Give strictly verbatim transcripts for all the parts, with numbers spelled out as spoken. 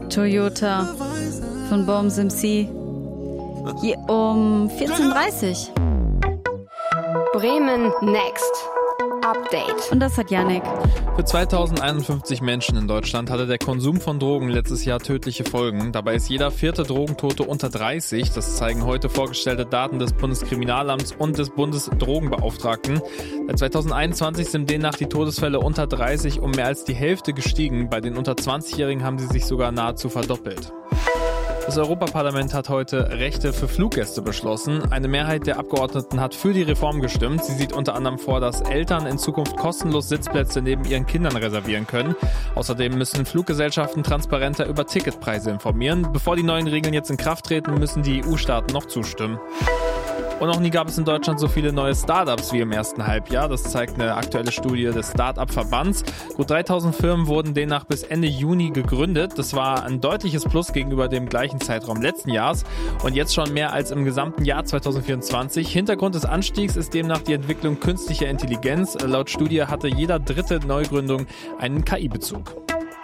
Toyota von Bombs M C. Hier um vierzehn Uhr dreißig. Bremen Next Update. Und das hat Yannick. Für zweitausendeinundfünfzig Menschen in Deutschland hatte der Konsum von Drogen letztes Jahr tödliche Folgen. Dabei ist jeder vierte Drogentote unter dreißig. Das zeigen heute vorgestellte Daten des Bundeskriminalamts und des Bundesdrogenbeauftragten. Seit zweitausendeinundzwanzig sind demnach die Todesfälle unter dreißig um mehr als die Hälfte gestiegen. Bei den unter zwanzigjährigen haben sie sich sogar nahezu verdoppelt. Das Europaparlament hat heute Rechte für Fluggäste beschlossen. Eine Mehrheit der Abgeordneten hat für die Reform gestimmt. Sie sieht unter anderem vor, dass Eltern in Zukunft kostenlos Sitzplätze neben ihren Kindern reservieren können. Außerdem müssen Fluggesellschaften transparenter über Ticketpreise informieren. Bevor die neuen Regeln jetzt in Kraft treten, müssen die E U-Staaten noch zustimmen. Und noch nie gab es in Deutschland so viele neue Startups wie im ersten Halbjahr. Das zeigt eine aktuelle Studie des Start-up-Verbands. Gut dreitausend Firmen wurden demnach bis Ende Juni gegründet. Das war ein deutliches Plus gegenüber dem gleichen Zeitraum letzten Jahres und jetzt schon mehr als im gesamten Jahr zweitausendvierundzwanzig. Hintergrund des Anstiegs ist demnach die Entwicklung künstlicher Intelligenz. Laut Studie hatte jeder dritte Neugründung einen K I-Bezug.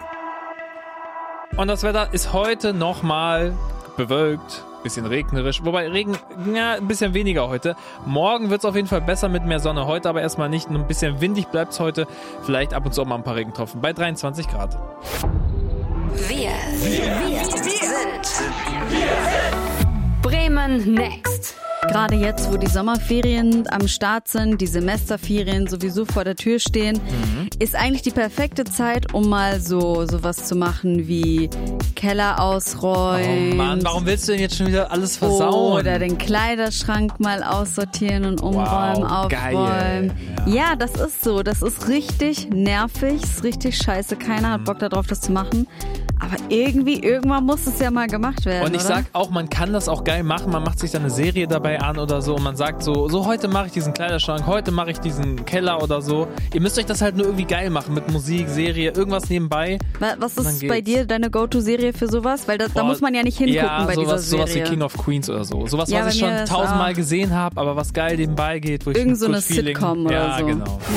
Und das Wetter ist heute nochmal bewölkt. Bisschen regnerisch, wobei Regen, ja, ein bisschen weniger heute. Morgen wird es auf jeden Fall besser mit mehr Sonne, heute aber erstmal nicht. Ein bisschen windig bleibt es heute, vielleicht ab und zu auch mal ein paar Regentropfen bei dreiundzwanzig Grad. Wir, wir, wir sind Bremen Next. Gerade jetzt, wo die Sommerferien am Start sind, die Semesterferien sowieso vor der Tür stehen, mhm. ist eigentlich die perfekte Zeit, um mal so sowas zu machen wie Keller ausräumen. Oh Mann, warum willst du denn jetzt schon wieder alles versauen? Oder den Kleiderschrank mal aussortieren und umräumen, wow, aufräumen. Ja. ja, das ist so. Das ist richtig nervig, ist richtig scheiße. Keiner hat Bock darauf, das zu machen. Aber irgendwie, irgendwann muss es ja mal gemacht werden. Und ich oder? sag auch, man kann das auch geil machen. Man macht sich dann eine Serie dabei an oder so. Und man sagt so, so heute mache ich diesen Kleiderschrank, heute mache ich diesen Keller oder so. Ihr müsst euch das halt nur irgendwie geil machen mit Musik, Serie, irgendwas nebenbei. Was ist bei dir deine Go-To-Serie für sowas? Weil da, da muss man ja nicht hingucken ja, bei sowas, dieser Serie. Sowas wie King of Queens oder so. Sowas, ja, was ich schon tausendmal gesehen habe, aber was geil nebenbei geht. Wo ich Irgend so eine Feeling, Sitcom oder ja, so. Genau.